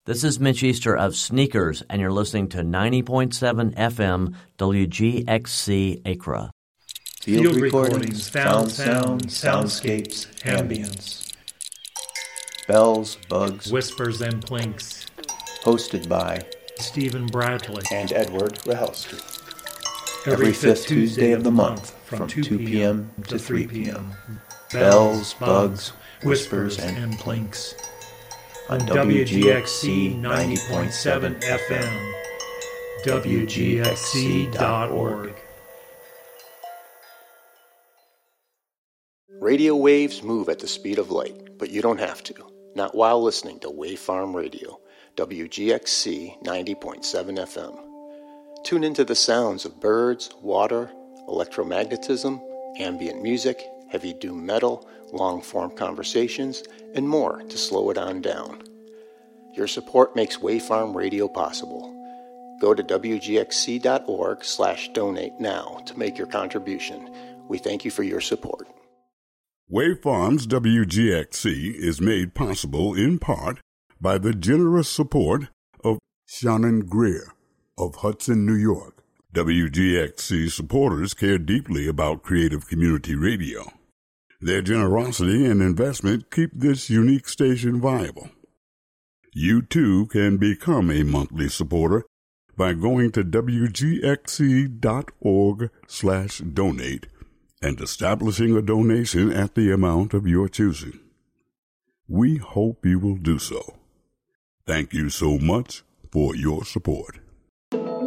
This is Mitch Easter of Sneakers, and you're listening to 90.7 FM WGXC Acra. Field recordings, found sound, soundscapes, ambience. Bells, bugs, whispers, and plinks. Hosted by Stephen Bradley and Edward Rahelski. Every fifth Tuesday of the month from 2 p.m. to 3 p.m. Bells, bugs, whispers, and plinks. On WGXC 90.7 FM. WGXC.org. Radio waves move at the speed of light, but you don't have to. Not while listening to Wave Farm Radio, WGXC 90.7 FM. Tune into the sounds of birds, water, electromagnetism, ambient music, heavy doom metal, long-form conversations, and more to slow it on down. Your support makes Wave Farm Radio possible. Go to WGXC.org/donate now to make your contribution. We thank you for your support. Wave Farms WGXC is made possible in part by the generous support of Shannon Greer of Hudson, New York. WGXC supporters care deeply about creative community radio. Their generosity and investment keep this unique station viable. You too can become a monthly supporter by going to WGXC.org/donate and establishing a donation at the amount of your choosing. We hope you will do so. Thank you so much for your support.